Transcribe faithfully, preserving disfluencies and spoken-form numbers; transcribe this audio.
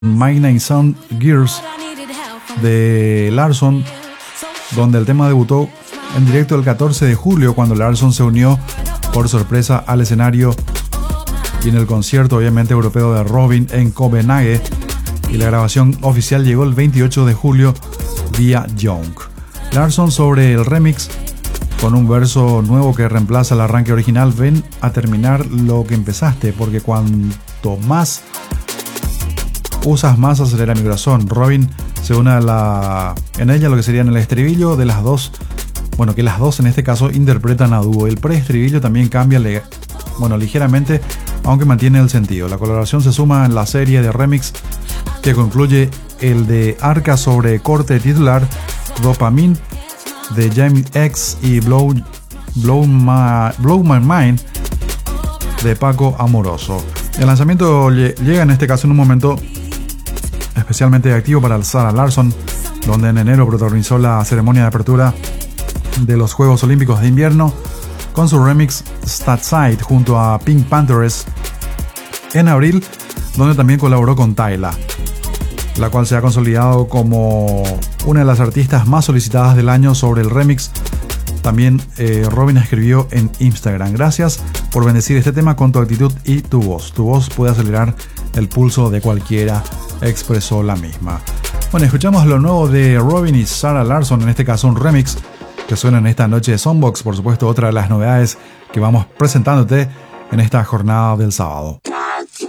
Midnight Sound Gears de Larsson, donde el tema debutó en directo el catorce de julio, cuando Larsson se unió por sorpresa al escenario y en el concierto obviamente europeo de Robin en Copenhague, y la grabación oficial llegó el veintiocho de julio vía Young. Larsson sobre el remix con un verso nuevo que reemplaza el arranque original: ven a terminar lo que empezaste, porque cuanto más usas más acelera mi corazón. Robin se une a la, en ella lo que sería en el estribillo de las dos, bueno, que las dos en este caso interpretan a dúo. El preestribillo también cambia le, bueno, ligeramente, aunque mantiene el sentido. La colaboración se suma en la serie de remix que concluye el de Arca sobre corte titular Dopamine de Jamie X y Blow, Blow, My, Blow My Mind de Paco Amoroso. El lanzamiento llega en este caso en un momento especialmente activo para Zara Larsson, donde en enero protagonizó la ceremonia de apertura de los Juegos Olímpicos de Invierno con su remix Statside junto a Pink Panthers. En abril, donde también colaboró con Tyla, la cual se ha consolidado como una de las artistas más solicitadas del año. Sobre el remix también eh, Robin escribió en Instagram: gracias por bendecir este tema con tu actitud y tu voz. Tu voz puede acelerar el pulso de cualquiera, expresó la misma. Bueno, escuchamos lo nuevo de Robin y Zara Larsson, en este caso un remix que suena en esta noche de Soundbox. Por supuesto, otra de las novedades que vamos presentándote en esta jornada del sábado.